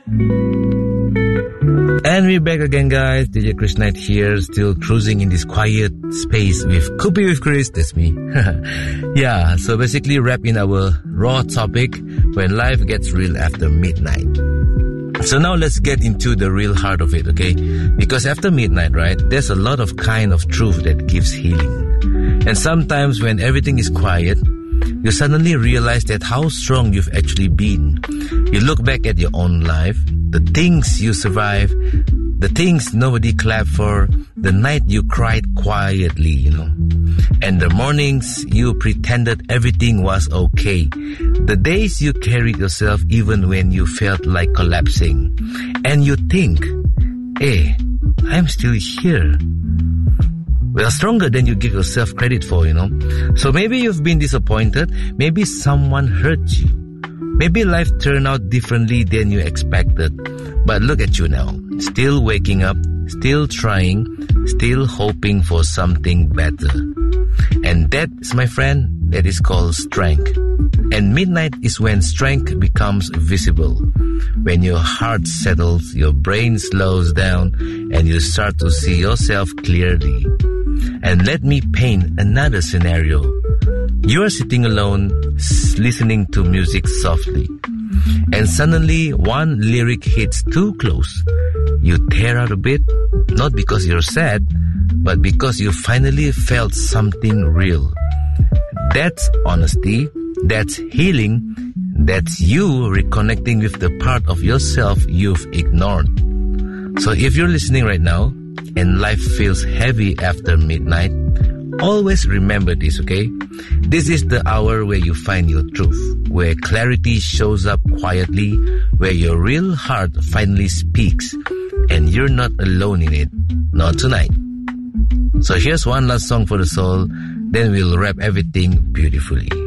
And we're back again, guys. DJ Chris Knight here, still cruising in this quiet space with Coopy with Chris. That's me. Yeah, so basically wrap in our raw topic, when life gets real after midnight. So now let's get into the real heart of it, okay? Because after midnight, right, there's a lot of kind of truth that gives healing. And sometimes when everything is quiet, you suddenly realize that how strong you've actually been. You look back at your own life, the things you survived, the things nobody clapped for, the night you cried quietly, and the mornings you pretended everything was okay, the days you carried yourself even when you felt like collapsing, and you think, hey, I'm still here. Well, stronger than you give yourself credit for, So maybe you've been disappointed, maybe someone hurt you, maybe life turned out differently than you expected. But look at you now, still waking up, still trying, still hoping for something better. And that, my friend, that is called strength. And midnight is when strength becomes visible. When your heart settles, your brain slows down, and you start to see yourself clearly. And let me paint another scenario. You are sitting alone, listening to music softly. And suddenly, one lyric hits too close. You tear out a bit, not because you're sad, but because you finally felt something real. That's honesty, that's healing, that's you reconnecting with the part of yourself you've ignored. So if you're listening right now, and life feels heavy after midnight, always remember this, okay? This is the hour where you find your truth, where clarity shows up quietly, where your real heart finally speaks, and you're not alone in it, not tonight. So here's one last song for the soul, then we'll wrap everything beautifully.